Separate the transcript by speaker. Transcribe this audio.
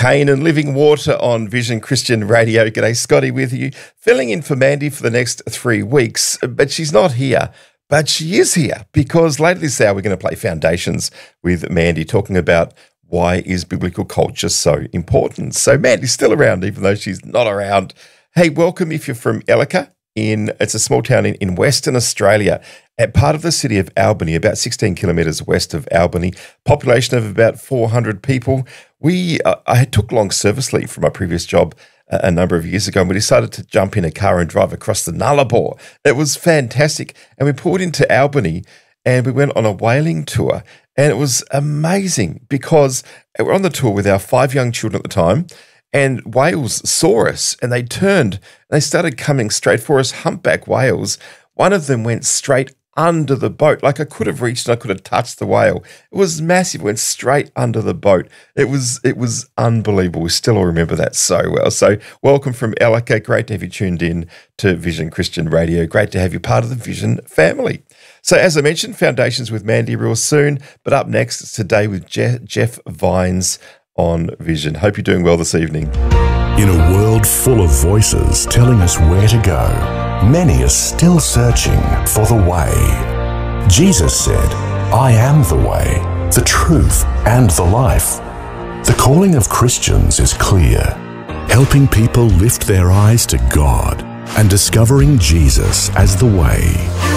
Speaker 1: Kane and Living Water on Vision Christian Radio. G'day, Scotty with you, filling in for Mandy for the next 3 weeks, but she's not here. But she is here because later this hour we're going to play Foundations with Mandy, talking about why is biblical culture so important. So Mandy's still around even though she's not around. Hey, welcome if you're from Ellicott. It's a small town in Western Australia, at part of the city of Albany, about 16 kilometres west of Albany, population of about 400 people. I took long service leave from my previous job a number of years ago, and we decided to jump in a car and drive across the Nullarbor. It was fantastic. And we pulled into Albany and we went on a whaling tour, and it was amazing because we're on the tour with our 5 young children at the time, and whales saw us and they turned and they started coming straight for us, humpback whales. One of them went straight under the boat. Like, I could have reached and I could have touched the whale. It was massive. It went straight under the boat. It was unbelievable. We still all remember that so well. So welcome from Ellicott. Great to have you tuned in to Vision Christian Radio. Great to have you part of the Vision family. So as I mentioned, Foundations with Mandy real soon. But up next, it's Today with Jeff Vines on Vision. Hope you're doing well this evening.
Speaker 2: In a world full of voices telling us where to go, many are still searching for the way. Jesus said, "I am the way, the truth, and the life." The calling of Christians is clear, helping people lift their eyes to God and discovering Jesus as the way.